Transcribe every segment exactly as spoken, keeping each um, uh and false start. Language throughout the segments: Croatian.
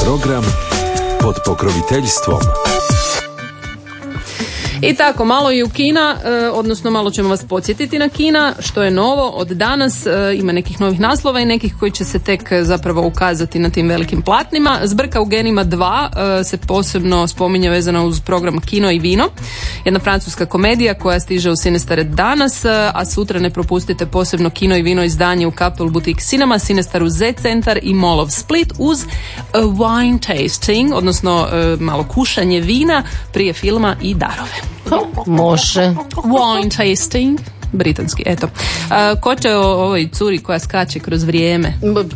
Program pod pokroviteljstvom. I tako, malo i u kina, odnosno malo ćemo vas podsjetiti na kina, što je novo od danas, ima nekih novih naslova i nekih koji će se tek zapravo ukazati na tim velikim platnima. Zbrka u genima dva se posebno spominje vezano uz program Kino i vino, jedna francuska komedija koja stiže u Cinestare danas, a sutra ne propustite posebno Kino i vino izdanje u Capitol Boutique Cinema, Cinestaru Z Centar i Mall of Split uz wine tasting, odnosno malo kušanje vina prije filma i darove. Može. Wine tasting. Britanski, eto. Uh, ko će o ovoj curi koja skače kroz vrijeme?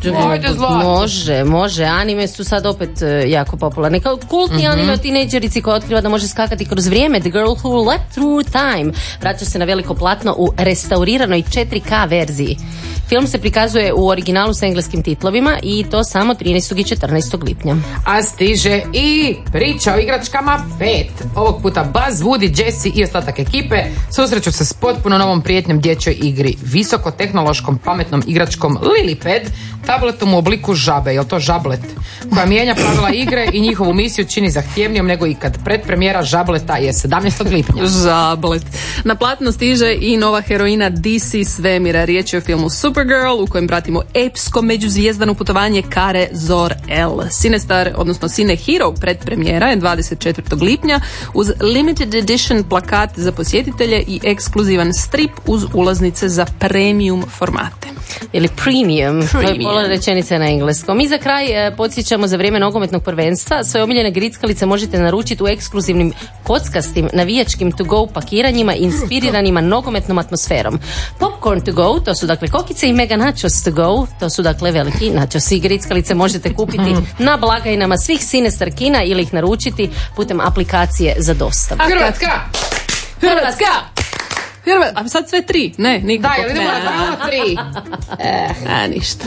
Može, može. Anime su sad opet uh, jako popularni. Kao kultni mm-hmm. anime o tinejdžerici koja otkriva da može skakati kroz vrijeme. The Girl Who Leapt Through Time vraća se na veliko platno u restauriranoj četiri ka verziji. Film se prikazuje u originalu s engleskim titlovima i to samo trinaestog i četrnaestog lipnja. A stiže i priča o igračkama pet. Ovog puta Buzz, Woody, Jessie i ostatak ekipe susreću se s potpuno novom prijetnjom dječjoj igri. Visokotehnološkom pametnom igračkom Lilipad, tabletom u obliku žabe, jel to žablet? Koja mijenja pravila igre i njihovu misiju čini zahtjevnijom nego ikad. Predpremijera žableta je sedamnaestog lipnja. Žablet. Na platno stiže i nova heroina D C svemira. Riječ je o filmu Supergirl u kojem pratimo epsko međuzvijezdano putovanje Kare Zor-El. Cinestar, odnosno Cine Hero predpremijera je dvadeset četvrtog lipnja uz limited edition plakat za posjetitelje i ekskluzivan strip uz ulaznice za premium formate. Ili premium, to je pola rečenice na engleskom. I za kraj e, podsjećamo za vrijeme nogometnog prvenstva svoje omiljene grickalice možete naručiti u ekskluzivnim kockastim navijačkim to go pakiranjima inspiriranima nogometnom atmosferom. Popcorn to go, to su dakle kokice, i mega nachos to go, to su dakle veliki nachos. I grickalice možete kupiti na blagajnama svih Cinestar kina ili ih naručiti putem aplikacije za dostavu. Hrvatska! Hrvatska! Hrvatska! A sad sve tri? Ne, nikako. Da, jel idemo na tri? Eh, a, ništa.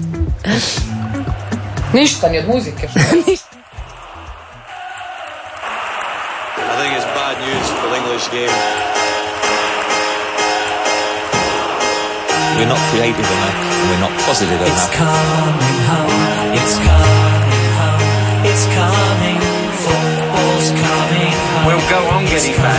Ništa, ni od muzike. Ništa. I think it's bad news for the English game. We're not creative enough. We're not positive enough. It's coming home. It's coming home. It's coming. Football's coming home. We'll go on getting back.